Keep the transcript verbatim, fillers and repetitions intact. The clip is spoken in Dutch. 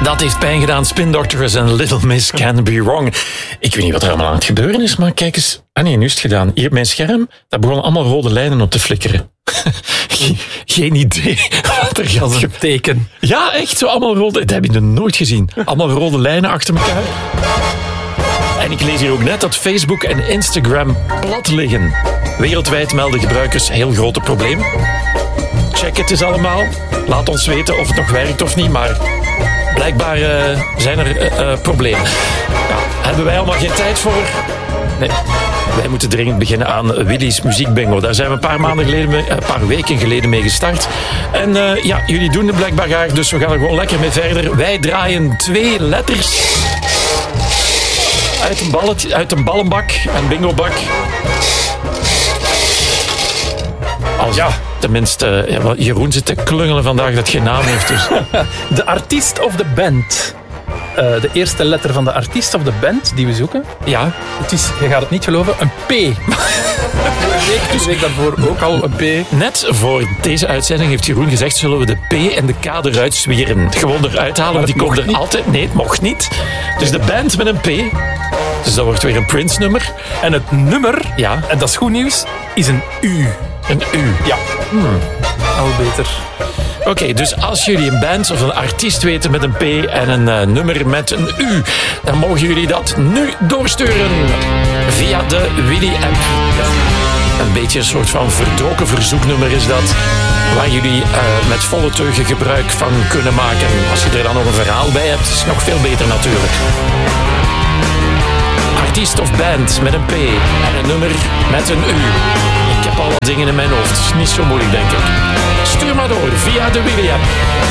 Dat heeft pijn gedaan. Spin Doctors en Little Miss Can Be Wrong. Ik weet niet wat er allemaal aan het gebeuren is, maar kijk eens. Ah nee, nu is het gedaan. Hier op mijn scherm, daar begonnen allemaal rode lijnen op te flikkeren. Geen idee wat er gaat gebeuren. Teken. Ja, echt, zo allemaal rode... Dat heb je nog nooit gezien. Allemaal rode lijnen achter elkaar. En ik lees hier ook net dat Facebook en Instagram plat liggen. Wereldwijd melden gebruikers heel grote problemen. Check het eens allemaal. Laat ons weten of het nog werkt of niet, maar blijkbaar uh, zijn er uh, uh, problemen. Ja, hebben wij allemaal geen tijd voor? Nee. Wij moeten dringend beginnen aan Willy's muziekbingo. Daar zijn we een paar maanden geleden, mee, een paar weken geleden mee gestart. En uh, ja, jullie doen het blijkbaar graag, dus we gaan er gewoon lekker mee verder. Wij draaien twee letters uit een, ballet, uit een ballenbak, een bingobak. Als ja. Tenminste, ja, Jeroen zit te klungelen vandaag dat geen naam heeft. Dus. De artiest of de band. Uh, de eerste letter van de artiest of de band die we zoeken. Ja. Het is, je gaat het niet geloven, een P. De week, de week daarvoor ook al een P. Net voor deze uitzending heeft Jeroen gezegd, zullen we de P en de K eruit zwieren. Gewoon eruit halen, want die komt er niet. altijd... Nee, het mocht niet. Dus de band met een P. Dus dat wordt weer een Prince-nummer. En het nummer, ja. En dat is goed nieuws, is een U. Een U? Ja. Hmm. Al beter. Oké, okay, dus als jullie een band of een artiest weten met een P en een uh, nummer met een U, dan mogen jullie dat nu doorsturen via de Willy-app. Een beetje een soort van verdoken verzoeknummer is dat, waar jullie uh, met volle teugen gebruik van kunnen maken. Als je er dan nog een verhaal bij hebt, is het nog veel beter natuurlijk. Artiest of band met een P en een nummer met een U. Ik heb al wat dingen in mijn hoofd. Het is niet zo moeilijk, denk ik. Stuur maar door via de Willy-app.